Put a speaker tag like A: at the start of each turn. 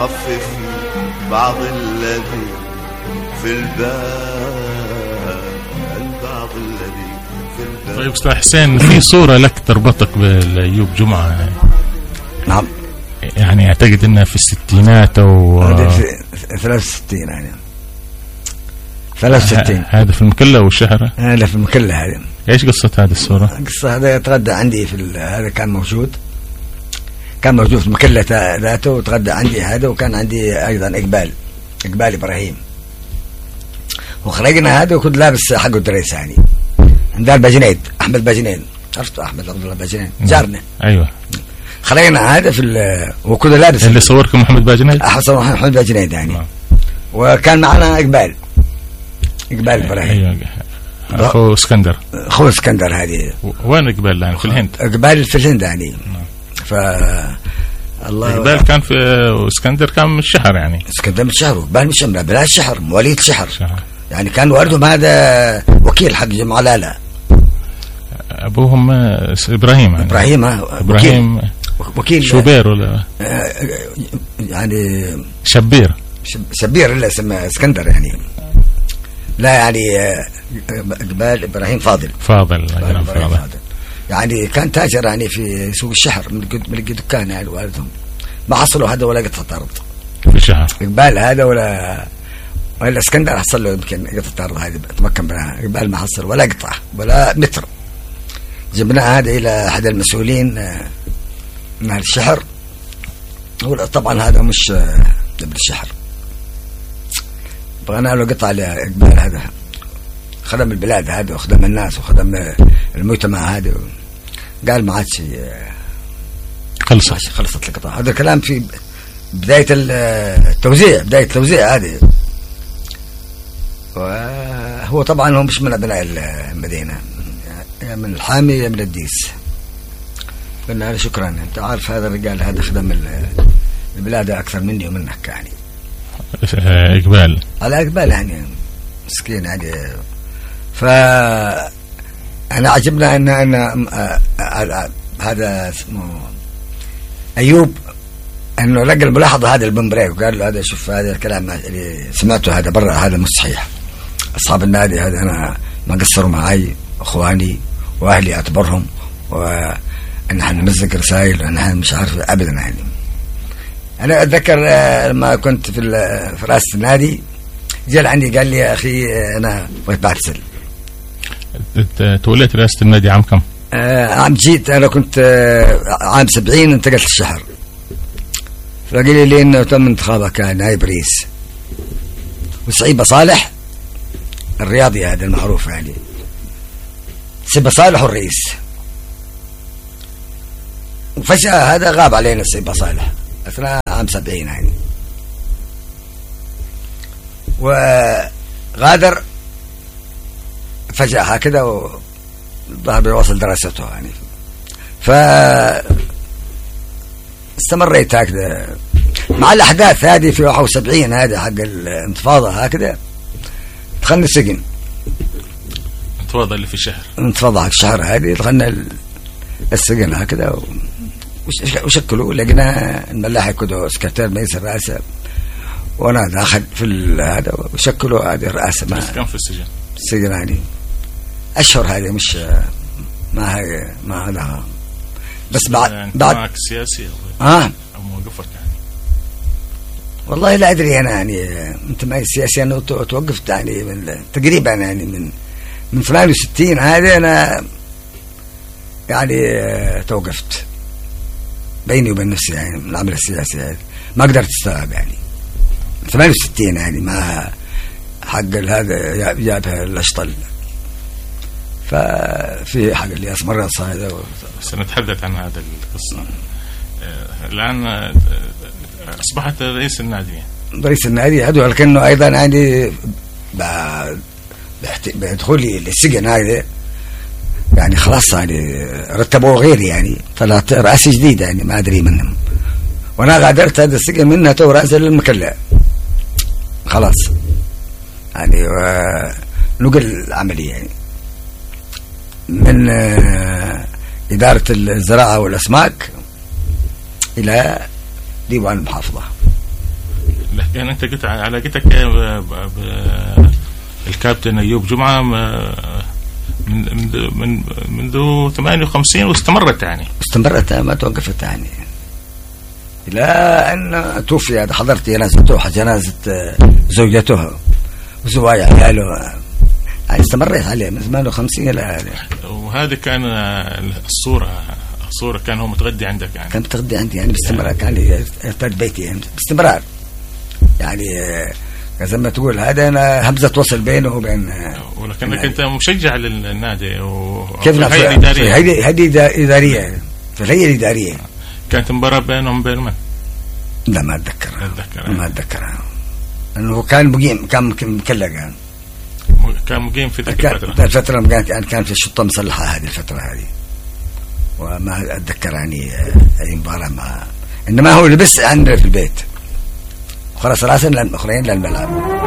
A: خفف بعض الذي في البال، بعض الذي في البال.
B: طيب أستاذ حسين، في صورة لك تربطك بالأيوب جمعة؟
C: نعم.
B: يعني أعتقد أنها في الستينات أو
C: في 63 يعني 63.
B: هذا في المكلة والشهرة؟
C: هذا في المكلة. هذه
B: إيش قصة هذه الصورة؟
C: قصة هذا يتغدى عندي في هذا كان موجود في المكلة ذاته، وتغدى عندي هذا، وكان عندي أيضا إقبال إبراهيم، وخرجنا هذا وكنت لابس حقه الدريس يعني عند الباجنيد، أحمد باجنيد، عرفته أحمد عبد الله باجنيد جارنا.
B: أيوة.
C: خرجنا هذا وكنت لابس.
B: اللي صوركم محمد باجنيد؟
C: محمد باجنيد يعني. وكان معنا إقبال إبراهيم.
B: أيوة. أخو اسكندر هذه.
C: وين
B: إقبال الآن؟ في الهند.
C: إقبال في الهند يعني. الله.
B: إقبال كان في اسكندر كان من الشهر يعني.
C: اسكندر من الشهر، وإقبال من الشهر، بلا الشهر، مواليد شهر يعني. كان والدهم هذا وكيل حق جمعة لالا.
B: أبوهم إبراهيم يعني.
C: إبراهيم وكيل
B: شوبير ولا
C: يعني
B: شبير
C: اللي اسمه اسكندر يعني. لا يعني إقبال إبراهيم فاضل يعني كان تاجر يعني في سوق الشهر، من دكان يعني والدهم. ما حصلوا هذا ولا قطعة أرض
B: في الشهر.
C: إقبال هذا ولا اسكندر حصل له يمكن قطعة أرض هذه تمكن منها. إقبال ما حصل ولا قطعة ولا متر. جبناه هذا إلى أحد المسؤولين من الشهر. طبعا هذا مش ابن الشهر، بغينا له قطعة لإقبال هذا. خدم البلاد هذا وخدم الناس وخدم المجتمع هذا. قال ما عادش خلصت القطعة. هذا الكلام في بداية التوزيع هذه. وهو طبعا هو مش من أبناء المدينة، من الحامي من الديس. قلنا له شكرا، انت عارف هذا الرجال هذا خدم البلاد أكثر مني ومنك يعني.
B: إقبال
C: على إقبال يعني مسكين يعني. فأنا عجبنا أن هذا اسمه أيوب أنه لقى الملاحظة هذا البمبريك، وقال له هذا شوف هذا الكلام اللي سمعته هذا برا هذا مش صحيح. أصحاب النادي هذا أنا ما قصروا معي، أخواني وأهلي أعتبرهم، وأن احنا نمزق رسائل وأن مش عارف أبدا يعني. أنا أتذكر لما كنت في رئاسة النادي جاء عندي قال لي يا أخي أنا بغيت بعتزل.
B: توليت رئاسة النادي عام كم؟
C: عام جيت أنا كنت عام 70 انتقلت الشهر. فقال لي إنه تم انتخابك كنائب رئيس، وسعيبة صالح الرياضي هذا المعروف يعني، سعيبة صالح والرئيس. وفجأة هذا غاب علينا سعيبة صالح أثناء عام 70 يعني، وغادر فجأة هكذا وظهر بيواصل دراسته يعني. استمريت هكذا مع الأحداث هذه في 71 هذا حق الانتفاضة هكذا دخلنا السجن.
B: انتفاضة اللي في الشهر،
C: انتفاضة حق الشهر هذه دخلنا السجن هكذا وشكلوا لقينا الملاح يكونوا سكرتير مجلس الرئاسة وانا داخل في هذا وشكلوا هذه الرئاسة.
B: ما كان في السجن
C: يعني أشهر هذه مش ما هي ما هذا بس بعد
B: سياسي
C: أو
B: موقفك يعني.
C: والله لا أدري أنا يعني أنت معي السياسي أنا توقفت يعني من تقريبا يعني من 68 هذا أنا يعني توقفت بيني وبين نفسي يعني من العمل السياسي هذا ما قدرت استوعب يعني 68 يعني ما حق هذا جابها الأشطل. ففي حق اللي أسمرت صايدة
B: سنتحدث عن هذا القصة. الآن أصبحت رئيس النادي هذا، ولكنه أيضا يعني بدخولي للسجن هذا يعني خلاص يعني رتبوا غيري يعني طلعت رئاسة جديدة يعني ما أدري منهم، وأنا غادرت هذا السجن منها تو رئاسة للمكلا خلاص يعني ونقل العملية يعني من إدارة الزراعة والأسماك إلى ديوان المحافظة.
D: يعني أنت قلت علاقتك الكابتن أيوب جمعة منذ 58 واستمرت يعني.
C: استمرت ما توقفت يعني إلى أن توفي. حضرت جنازته، جنازة زوجته وزواج عياله يعني، استمريت عليه من 58 إلى هذا.
D: وهذه كان الصورة كان هو متغدي عندك يعني؟
C: كان متغدي عندي يعني باستمرار، كان يرتاد بيتي يعني باستمرار يعني، زي ما تقول هذا أنا همزة وصل بينه وبين.
D: ولكنك أنت مشجع للنادي
C: كيف الهيئة الإدارية؟ هذه إدارية، في الهيئة الإدارية.
D: كانت مباراة بينهم وبين من؟
C: لا ما أتذكرها لأنه كان مقيم، كان مكلق،
D: كان مقيم في ذيك
C: الفترة يعني كان في الشرطة مسلحة هذه الفترة هذه، وما أتذكر يعني أي مباراة إنما هو لبس عندنا في البيت، خلاص راسا الآخرين للملعب.